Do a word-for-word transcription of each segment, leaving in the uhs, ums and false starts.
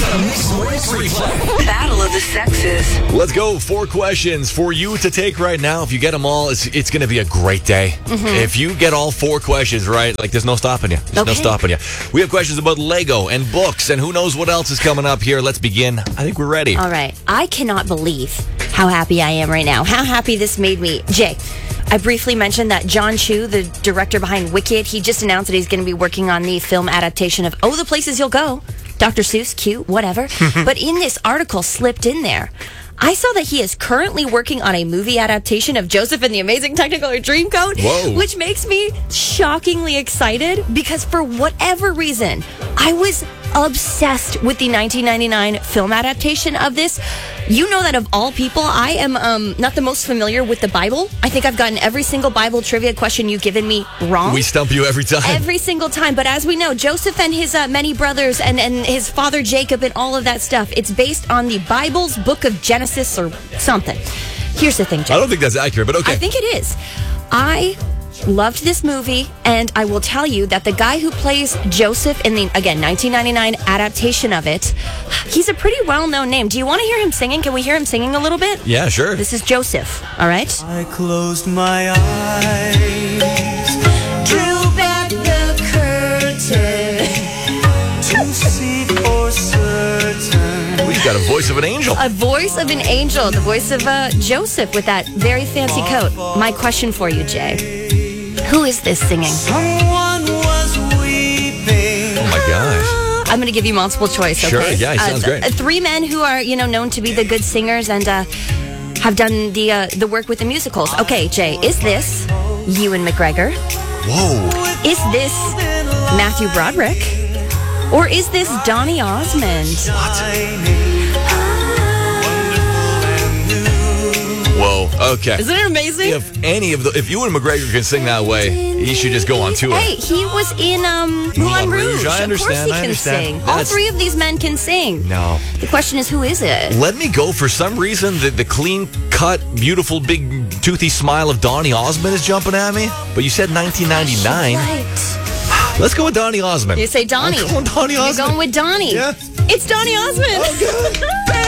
Mixed Mornings Replay. Battle of the Sexes. Let's go. Four questions for you to take right now. If you get them all, it's, it's going to be a great day. Mm-hmm. If you get all four questions right, like there's no stopping you. There's okay. no stopping you. We have questions about Lego and books and who knows what else is coming up here. Let's begin. I think we're ready. All right. I cannot believe how happy I am right now. How happy this made me. Jay, I briefly mentioned that John Chu, the director behind Wicked, he just announced that he's going to be working on the film adaptation of Oh, the Places You'll Go. Doctor Seuss, cute, whatever. But in this article slipped in there, I saw that he is currently working on a movie adaptation of Joseph and the Amazing Technicolor Dreamcoat, Whoa. which makes me shockingly excited because for whatever reason, I was obsessed with the nineteen ninety-nine film adaptation of this. You know that of all people, I am um, not the most familiar with the Bible. I think I've gotten every single Bible trivia question you've given me wrong. We stump you every time. Every single time. But as we know, Joseph and his uh, many brothers and, and his father Jacob and all of that stuff, it's based on the Bible's book of Genesis or something. Here's the thing, Jeff. I don't think that's accurate, but okay. I think it is. I loved this movie, and I will tell you that the guy who plays Joseph in the, again, nineteen ninety-nine adaptation of it, he's a pretty well-known name. Do you want to hear him singing? Can we hear him singing a little bit? Yeah, sure. This is Joseph, all right? I closed my eyes, drew back the curtain to see for certain. Well, you got a voice of an angel. A voice of an angel, the voice of uh, Joseph with that very fancy coat. My question for you, Jay. Who is this singing? Someone was weeping. Oh my gosh. I'm going to give you multiple choice, okay? Sure, yeah, he sounds uh, great. th- three men who are, you know, known to be the good singers and uh, have done the uh, the work with the musicals. Okay, Jay, is this Ewan McGregor? Whoa. Is this Matthew Broderick? Or is this Donny Osmond? Whoa, okay. Isn't it amazing? If any of the, if Ewan McGregor can sing that way, he should just go on tour. Hey, he was in um, Moulin Moulin Rouge, Rouge. I understand, Of course he I can understand. sing. All That's- three of these men can sing. No. The question is, who is it? Let me go. For some reason, the, the clean-cut, beautiful, big, toothy smile of Donny Osmond is jumping at me. But you said nineteen ninety-nine. Right. Let's go with Donny Osmond. You say Donny. I'm going Donny Osmond. You're going with Donny. Yeah. It's Donny Osmond. Oh, good.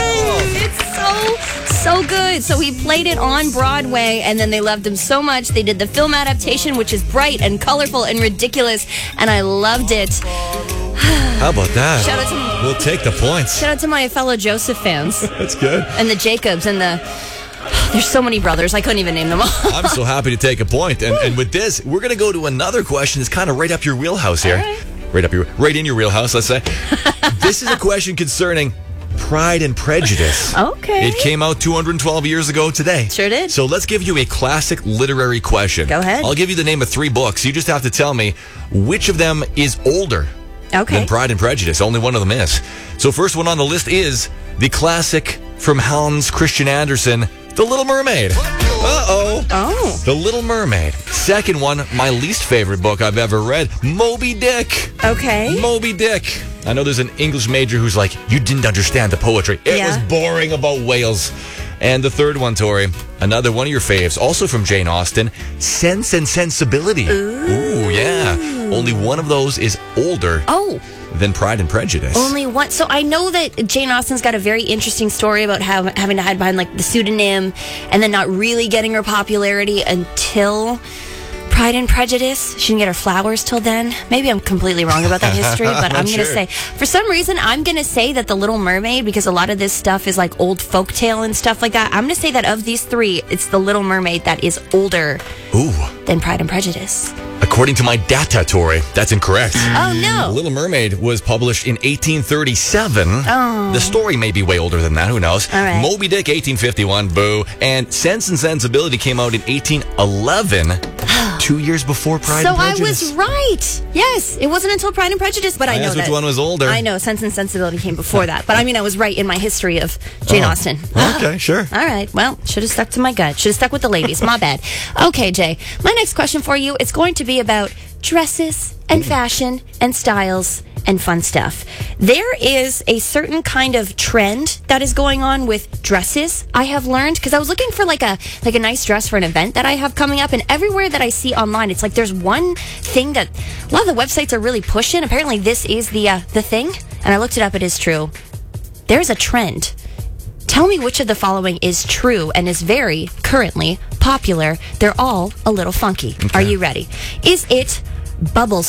It's so, so good. So he played it on Broadway, and then they loved him so much. They did the film adaptation, which is bright and colorful and ridiculous, and I loved it. How about that? Shout out to- We'll take the points. Shout out to my fellow Joseph fans. That's good. And the Jacobs and the... There's so many brothers. I couldn't even name them all. I'm so happy to take a point. And, and with this, we're going to go to another question that's kind of right up your wheelhouse here. All right. Right up your, right in your wheelhouse, let's say. This is a question concerning Pride and Prejudice. Okay. It came out two hundred twelve years ago today. Sure did. So let's give you a classic literary question. Go ahead. I'll give you the name of three books. You just have to tell me which of them is older Okay. than Pride and Prejudice. Only one of them is. So first one on the list is the classic from Hans Christian Andersen, The Little Mermaid. Uh-oh. Oh. The Little Mermaid. Second one, my least favorite book I've ever read, Moby Dick. Okay. Moby Dick. I know there's an English major who's like, you didn't understand the poetry. It Yeah. was boring about whales. And the third one, Tori, another one of your faves, also from Jane Austen, Sense and Sensibility. Ooh, yeah. Only one of those is older Oh. than Pride and Prejudice. Only one. So I know that Jane Austen's got a very interesting story about how having to hide behind like the pseudonym and then not really getting her popularity until Pride and Prejudice. She didn't get her flowers till then. Maybe I'm completely wrong about that history, but I'm I'm going to sure. say, for some reason, I'm going to say that The Little Mermaid, because a lot of this stuff is like old folktale and stuff like that. I'm going to say that of these three, it's The Little Mermaid that is older Ooh. than Pride and Prejudice. According to my data, Tori, that's incorrect. Oh, no. Little Mermaid was published in eighteen thirty-seven. Oh. The story may be way older than that. Who knows? All right. Moby Dick, eighteen fifty-one. Boo. And Sense and Sensibility came out in eighteen eleven, two years before Pride So and I Prejudice. was right. Yes, it wasn't until Pride and Prejudice, but I, I know asked that which one was older. I know Sense and Sensibility came before that, but I mean I was right in my history of Jane Oh. Austen. Okay, sure. All right. Well, should have stuck to my gut. Should have stuck with the ladies. My bad. Okay, Jay. My next question for you, it's going to be about dresses and fashion and styles and fun stuff. There is a certain kind of trend that is going on with dresses, I have learned, because I was looking for like a like a nice dress for an event that I have coming up, and everywhere that I see online, it's like there's one thing that a lot of the websites are really pushing. Apparently this is the uh, the thing, and I looked it up. It is true. there's a trend. Tell me which of the following is true and is very currently popular. They're all a little funky. Are you ready? Is it bubble